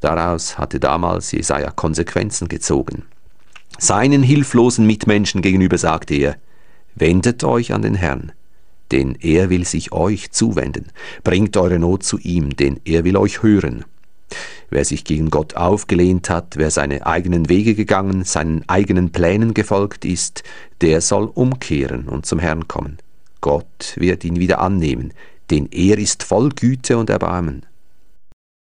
Daraus hatte damals Jesaja Konsequenzen gezogen. Seinen hilflosen Mitmenschen gegenüber sagte er: Wendet euch an den Herrn, denn er will sich euch zuwenden. Bringt eure Not zu ihm, denn er will euch hören. Wer sich gegen Gott aufgelehnt hat, wer seine eigenen Wege gegangen, seinen eigenen Plänen gefolgt ist, der soll umkehren und zum Herrn kommen. Gott wird ihn wieder annehmen, denn er ist voll Güte und Erbarmen.